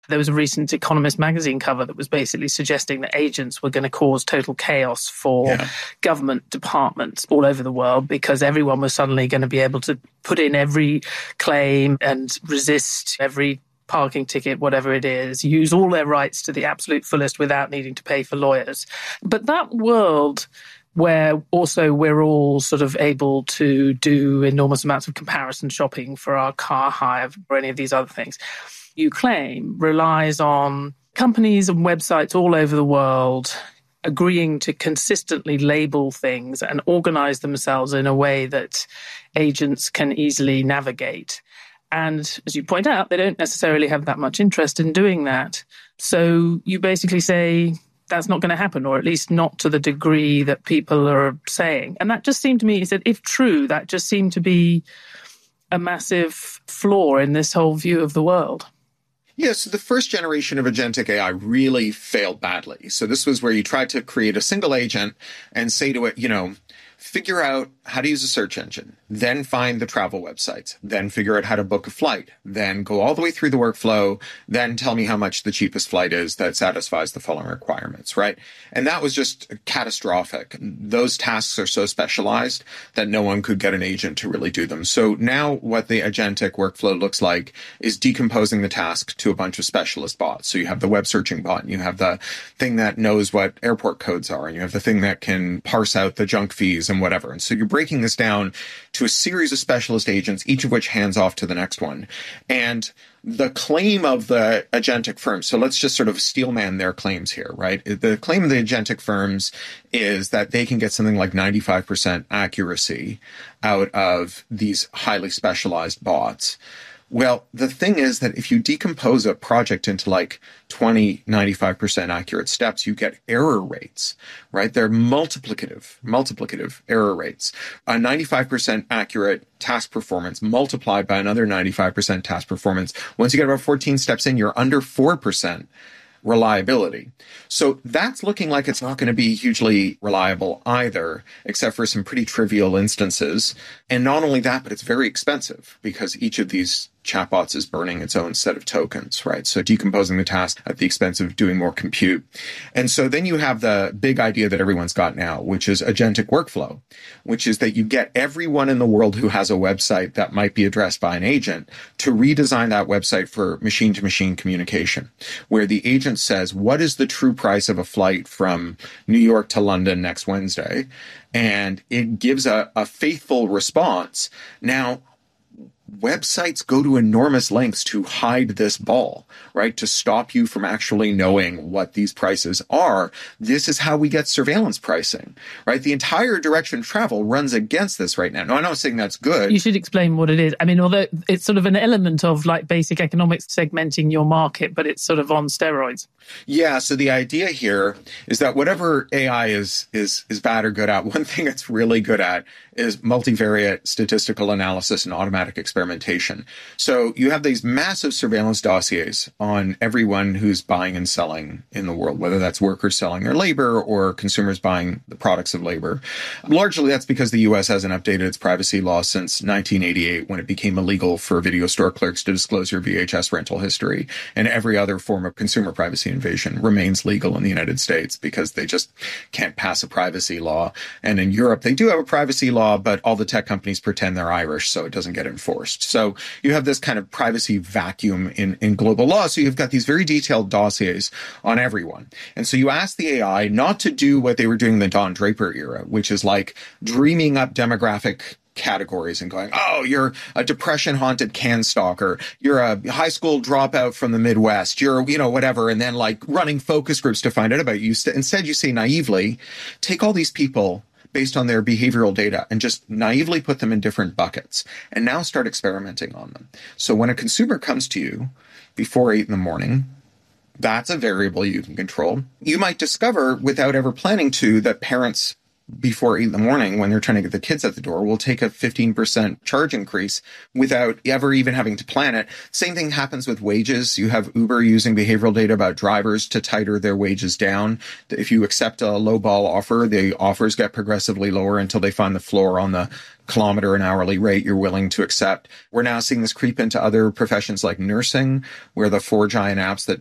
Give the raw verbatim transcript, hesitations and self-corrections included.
There was a recent Economist magazine cover that was basically suggesting that agents were going to cause total chaos for yeah. government departments all over the world, because everyone was suddenly going to be able to put in every claim and resist every parking ticket, whatever it is, use all their rights to the absolute fullest without needing to pay for lawyers. But that world where also we're all sort of able to do enormous amounts of comparison shopping for our car hire or any of these other things, you claim relies on companies and websites all over the world agreeing to consistently label things and organize themselves in a way that agents can easily navigate. And as you point out, they don't necessarily have that much interest in doing that. So you basically say that's not going to happen, or at least not to the degree that people are saying. And that just seemed to me, that if true, that just seemed to be a massive flaw in this whole view of the world. Yeah, so the first generation of agentic A I really failed badly. So this was where you tried to create a single agent and say to it, you know, figure out how to use a search engine, then find the travel websites, then figure out how to book a flight, then go all the way through the workflow, then tell me how much the cheapest flight is that satisfies the following requirements, right? And that was just catastrophic. Those tasks are so specialized that no one could get an agent to really do them. So now what the agentic workflow looks like is decomposing the task to a bunch of specialist bots. So you have the web searching bot, and you have the thing that knows what airport codes are, and you have the thing that can parse out the junk fees and whatever. And so you're breaking this down to a series of specialist agents, each of which hands off to the next one. And the claim of the agentic firms, so let's just sort of steelman their claims here, right? The claim of the agentic firms is that they can get something like ninety-five percent accuracy out of these highly specialized bots. Well, the thing is that if you decompose a project into like twenty, ninety-five percent accurate steps, you get error rates, right? They're multiplicative, multiplicative error rates. A ninety-five percent accurate task performance multiplied by another ninety-five percent task performance. Once you get about fourteen steps in, you're under four percent reliability. So that's looking like it's not going to be hugely reliable either, except for some pretty trivial instances. And not only that, but it's very expensive because each of these chatbots is burning its own set of tokens, right? So decomposing the task at the expense of doing more compute. And so then you have the big idea that everyone's got now, which is agentic workflow, which is that you get everyone in the world who has a website that might be addressed by an agent to redesign that website for machine-to-machine communication, where the agent says, what is the true price of a flight from New York to London next Wednesday? And it gives a, a faithful response. Now, websites go to enormous lengths to hide this ball, right? To stop you from actually knowing what these prices are. This is how we get surveillance pricing, right? The entire direction of travel runs against this right now. No, I'm not saying that's good. You should explain what it is. I mean, although it's sort of an element of like basic economics segmenting your market, but it's sort of on steroids. Yeah. So the idea here is that whatever A I is, is, is bad or good at, one thing it's really good at is multivariate statistical analysis and automatic experimentation. So you have these massive surveillance dossiers on everyone who's buying and selling in the world, whether that's workers selling their labor or consumers buying the products of labor. Largely, that's because the U S hasn't updated its privacy law since nineteen eighty-eight, when it became illegal for video store clerks to disclose your V H S rental history. And every other form of consumer privacy invasion remains legal in the United States because they just can't pass a privacy law. And in Europe, they do have a privacy law, but all the tech companies pretend they're Irish, so it doesn't get enforced. So you have this kind of privacy vacuum in, in global law. So you've got these very detailed dossiers on everyone. And so you ask the A I not to do what they were doing in the Don Draper era, which is like dreaming up demographic categories and going, oh, you're a depression-haunted can stalker, you're a high school dropout from the Midwest, you're, you know, whatever, and then like running focus groups to find out about you. Instead, you say naively, take all these people based on their behavioral data and just naively put them in different buckets and now start experimenting on them. So when a consumer comes to you before eight in the morning, that's a variable you can control. You might discover without ever planning to that parents before eight in the morning when they're trying to get the kids at the door will take a fifteen percent charge increase without ever even having to plan it. Same thing happens with wages. You have Uber using behavioral data about drivers to tighter their wages down. If you accept a lowball offer, the offers get progressively lower until they find the floor on the kilometer and hourly rate you're willing to accept. We're now seeing this creep into other professions like nursing, where the four giant apps that